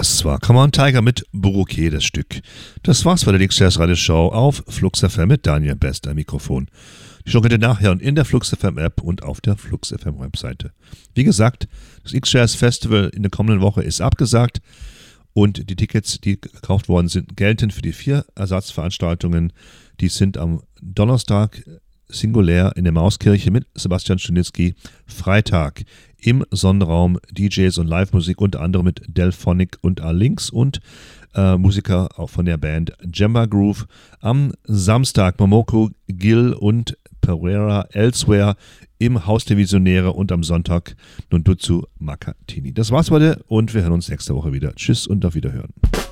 Das war Come on Tiger mit Bouquet, das Stück. Das war's bei der X-Jazz Radio Show auf Flux FM mit Daniel Best am Mikrofon. Die Show könnt ihr nachhören in der Flux FM App und auf der Flux FM Webseite. Wie gesagt, das X-Jazz Festival in der kommenden Woche ist abgesagt und die Tickets, die gekauft worden sind, gelten für die 4 Ersatzveranstaltungen. Die sind am Donnerstag singulär in der Mauskirche mit Sebastian Stunitzky, Freitag im Sonderraum DJs und Live-Musik, unter anderem mit Delphonic und A-Links und Musiker auch von der Band Jemba Groove. Am Samstag Momoko, Gill und Pereira Elsewhere im Haus der Visionäre und am Sonntag Nundutsu Makatini. Das war's heute und wir hören uns nächste Woche wieder. Tschüss und auf Wiederhören.